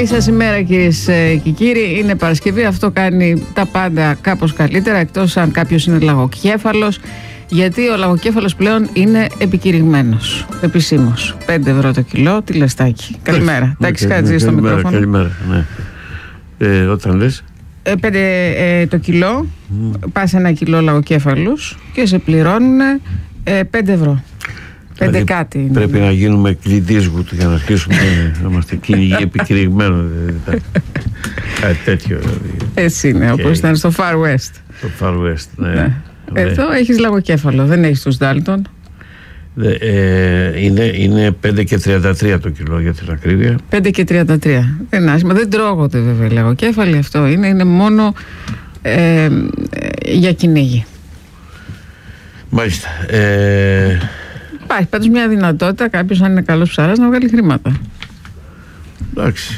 Καλή σας ημέρα, κυρίες και κύριοι. Είναι Παρασκευή, αυτό κάνει τα πάντα κάπως καλύτερα, εκτός αν κάποιος είναι λαγοκέφαλος, γιατί ο λαγοκέφαλος πλέον είναι επικηρυγμένος επισήμως. 5 ευρώ το κιλό, τι λες Τάκη? Καλημέρα. Τάκης Χατζή στο μικρόφωνο. Καλημέρα, ναι. Όταν λες 5 το κιλό, πας 1 κιλό λαγοκέφαλους και σε πληρώνουν 5 ευρώ. 5 κάτι. Πρέπει να γίνουμε κλειδίσγουτ για να αρχίσουμε να είμαστε επικηρυγμένοι. Κάτι τέτοιο. Έτσι είναι, όπως ήταν στο Far West. Το Far West, ναι. Εδώ έχεις λαγοκέφαλο, δεν έχεις τους Ντάλτον. Είναι 5 και 33 το κιλό για την ακρίβεια. 5 και 33. Δεν είναι άσχημα. Δεν τρώγονται βέβαια λαγοκέφαλοι, αυτό είναι μόνο για κυνήγι. Μάλιστα. Υπάρχει πάντως μια δυνατότητα κάποιος, αν είναι καλός ψάρας, να βγάλει χρήματα. Εντάξει.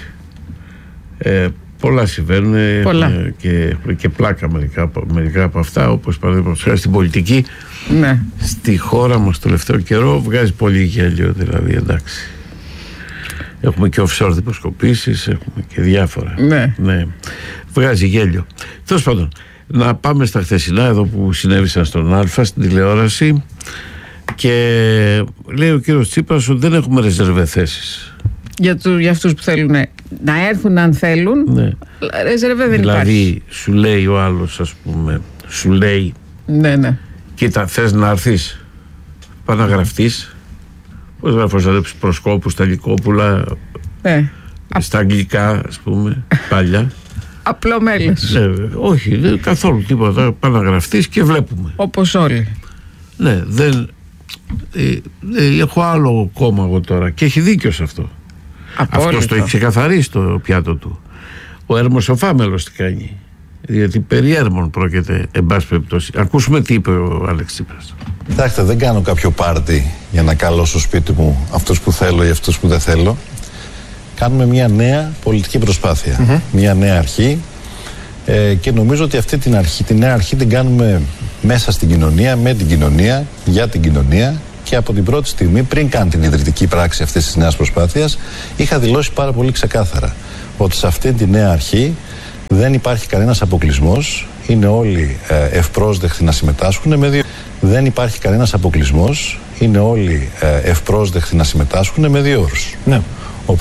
Πολλά συμβαίνουν και πλάκα μερικά από αυτά, όπως παραδείγματος χάρη στην πολιτική. Ναι. Στη χώρα μας το τελευταίο καιρό βγάζει πολύ γέλιο, δηλαδή, εντάξει. Έχουμε και offshore δημοσκοπήσεις, έχουμε και διάφορα. Ναι. Βγάζει γέλιο. Τέλος πάντων, να πάμε στα χθεσινά εδώ που συνέβησαν στον Α, στην τηλεόραση, και λέει ο κύριος Τσίπρας ότι δεν έχουμε ρεζερβέ θέσεις. Για αυτούς που θέλουν να έρθουν αν θέλουν, ναι. Ρεζερβέ δεν δηλαδή, υπάρχει. σου λέει ο άλλος, ας πούμε, σου λέει, ναι. Κοίτα, θες να έρθεις, πά να γραφτείς. Πώς γράφω, ζαδέψεις Προσκόπου, στα Λυκόπουλα, στα αγγλικά, ας πούμε, παλιά. Απλό μέλος. Όχι, καθόλου τίποτα. Πά να γραφτείς και βλέπουμε. Όπως όλοι. Ναι, δεν. Έχω άλλο κόμμα εγώ τώρα και έχει δίκιο σε αυτό. Αυτός το έχει ξεκαθαρίσει το πιάτο του. Ο Έρμος ο Φάμελος τι κάνει? Γιατί περί Έρμων πρόκειται, εν πάση περιπτώσει. Ακούσουμε τι είπε ο Άλεξ Τσίπρας. Κοιτάξτε, δεν κάνω κάποιο πάρτι για να καλώ στο σπίτι μου αυτούς που θέλω ή αυτούς που δεν θέλω. Κάνουμε μια νέα πολιτική προσπάθεια. Μια νέα αρχή. Και νομίζω ότι αυτή τη νέα αρχή την κάνουμε μέσα στην κοινωνία, με την κοινωνία, για την κοινωνία. Και από την πρώτη στιγμή, πριν καν την ιδρυτική πράξη αυτής της νέας προσπάθειας, είχα δηλώσει πάρα πολύ ξεκάθαρα ότι σε αυτή τη νέα αρχή δεν υπάρχει κανένας αποκλεισμός. Είναι όλοι ευπρόσδεκτοι να συμμετάσχουν με δύο. Δεν υπάρχει κανένας αποκλεισμός. Είναι όλοι ευπρόσδεκτοι να συμμετάσχουν με δύο όρους. Ναι.